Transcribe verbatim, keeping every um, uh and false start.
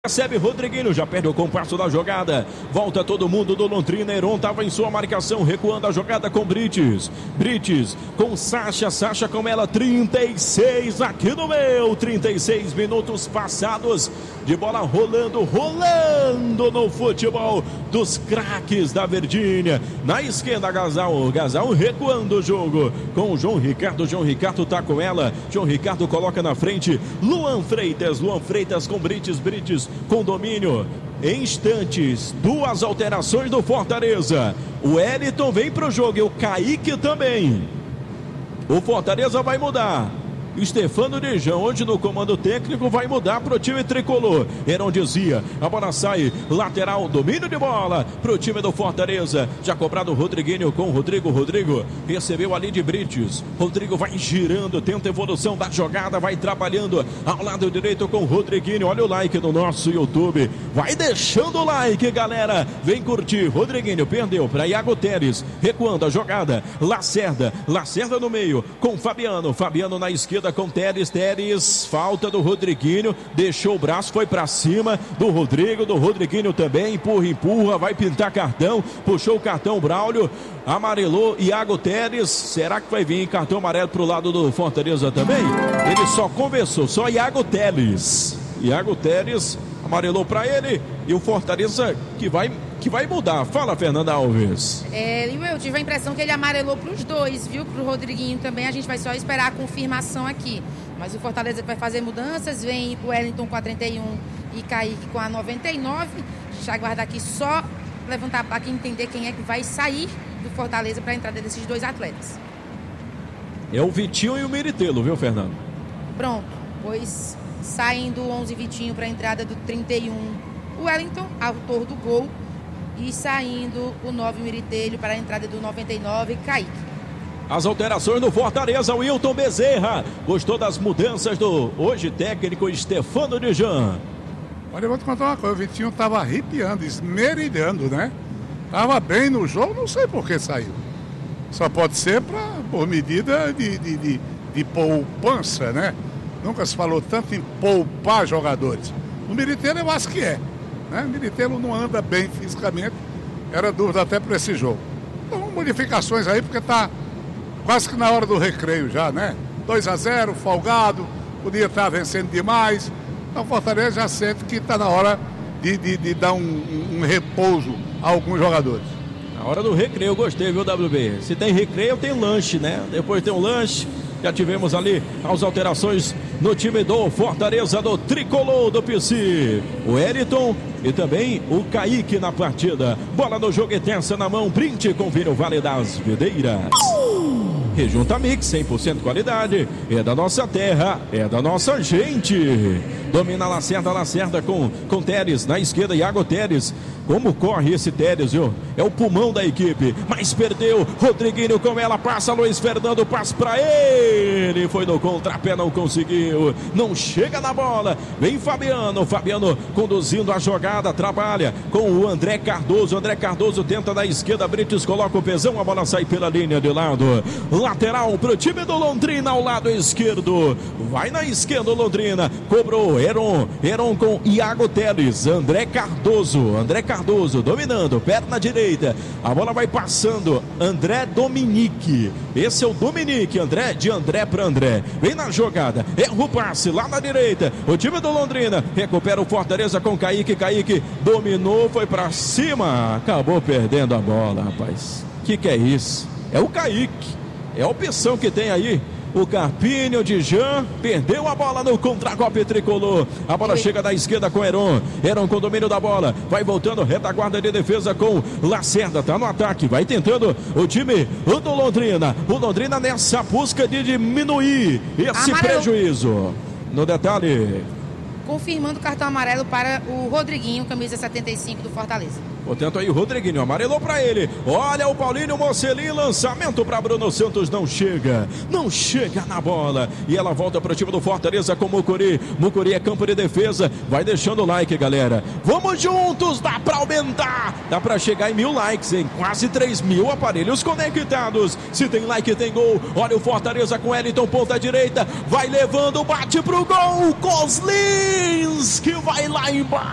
Recebe Rodriguinho, já perde o compasso da jogada. Volta todo mundo do Londrina. Heron estava em sua marcação, recuando a jogada com Brites. Brites com Sacha. Sacha com ela, trinta e seis aqui no meu. trinta e seis minutos passados de bola rolando, rolando no futebol dos craques da Verdinha. Na esquerda, Gasal. Gasal recuando o jogo com o João Ricardo. João Ricardo tá com ela. João Ricardo coloca na frente Luan Freitas. Luan Freitas com Brites. Brites com domínio. Em instantes, duas alterações do Fortaleza. O Wellington vem para o jogo e o Kaique também. O Fortaleza vai mudar. Stefano Dejão, hoje no comando técnico, vai mudar para o time tricolor. Heron dizia, a bola sai, lateral, domínio de bola para o time do Fortaleza. Já cobrado o Rodriguinho com o Rodrigo. Rodrigo recebeu ali de Brites. Rodrigo vai girando, tenta evolução da jogada, vai trabalhando ao lado direito com o Rodriguinho. Olha o like no nosso YouTube. Vai deixando o like, galera. Vem curtir. Rodriguinho perdeu para Iago Teres. Recuando a jogada. Lacerda. Lacerda no meio com Fabiano. Fabiano na esquerda com Teres, Teres, falta do Rodriguinho, deixou o braço, foi pra cima do Rodrigo, do Rodriguinho também, empurra, empurra, vai pintar cartão, puxou o cartão Braulio, amarelou Iago Teres, será que vai vir cartão amarelo pro lado do Fortaleza também? Ele só conversou, só Iago Teres, Iago Teres amarelou pra ele e o Fortaleza que vai que vai mudar. Fala, Fernanda Alves. É, eu tive a impressão que ele amarelou para os dois, viu? Para o Rodriguinho também. A gente vai só esperar a confirmação aqui. Mas o Fortaleza vai fazer mudanças. Vem o Wellington com a trinta e um e Kaique com a noventa e nove. A gente vai aguardar aqui só levantar a placa e entender quem é que vai sair do Fortaleza para a entrada desses dois atletas. É o Vitinho e o Miritelo, viu, Fernando? Pronto. Pois saindo o onze Vitinho para a entrada do trinta e um o Wellington, autor do gol. E saindo o nove Miritelho para a entrada do noventa e nove, Kaique. As alterações do Fortaleza, Wilton Bezerra. Gostou das mudanças do hoje técnico Stefano Dejão? Olha, eu vou te contar uma coisa. O Vitinho estava arrepiando, esmerilhando, né? Estava bem no jogo, não sei por que saiu. Só pode ser pra, por medida de, de, de, de poupança, né? Nunca se falou tanto em poupar jogadores. O Miritelho eu acho que é. Né? Miritelo não anda bem fisicamente, era dúvida até para esse jogo. Então, modificações aí, porque está quase que na hora do recreio já, né? dois a zero, folgado, podia estar vencendo demais. Então, o Fortaleza já sente que está na hora de, de, de dar um, um, um repouso a alguns jogadores. Na hora do recreio, eu gostei, viu, W B? Se tem recreio, tem lanche, né? Depois tem um lanche. Já tivemos ali as alterações no time do Fortaleza, do tricolor do P C. O Wellington e também o Kaique na partida. Bola no jogo e terça na mão. Print com Vino Vale das Videiras. Rejunta Mix, cem por cento qualidade. É da nossa terra, é da nossa gente. Domina Lacerda, Lacerda com, com Teres. Na esquerda, Iago Teres. Como corre esse Teres, viu? É o pulmão da equipe. Mas perdeu. Rodriguinho com ela. Passa Luiz Fernando. Passa pra ele. Foi no contrapé, não conseguiu. Não chega na bola. Vem Fabiano. Fabiano conduzindo a jogada. Trabalha com o André Cardoso. André Cardoso tenta na esquerda. Brites coloca o pezão. A bola sai pela linha de lado. Lateral pro time do Londrina ao lado esquerdo. Vai na esquerda o Londrina. Cobrou Heron. Heron com Iago Teres. André Cardoso. André Cardoso dominando. Perna direita. A bola vai passando. André Dominique. Esse é o Dominique. André de André para André. Vem na jogada. Erra o passe lá na direita. O time do Londrina recupera o Fortaleza com Kaique. Kaique dominou. Foi para cima. Acabou perdendo a bola, rapaz. Que que é isso? É o Kaique. É a opção que tem aí. O Carpinho de Jean perdeu a bola no contra-golpe tricolor. A bola chega da esquerda com Heron. Heron com domínio da bola. Vai voltando, retaguarda de defesa com Lacerda. Tá no ataque. Vai tentando o time do Londrina. O Londrina nessa busca de diminuir esse amarelo. Prejuízo. No detalhe. Confirmando o cartão amarelo para o Rodriguinho, camisa setenta e cinco do Fortaleza. Portanto aí o Rodriguinho amarelou para ele. Olha o Paulinho Mocelin, lançamento para Bruno Santos, não chega, não chega na bola. E ela volta para o time do Fortaleza com Mucuri. Mucuri é campo de defesa, vai deixando o like, galera. Vamos juntos, dá para aumentar, dá para chegar em mil likes, em quase três mil aparelhos conectados. Se tem like, tem gol. Olha o Fortaleza com Wellington, ponta direita, vai levando, bate pro gol, Coslins, que vai lá embaixo.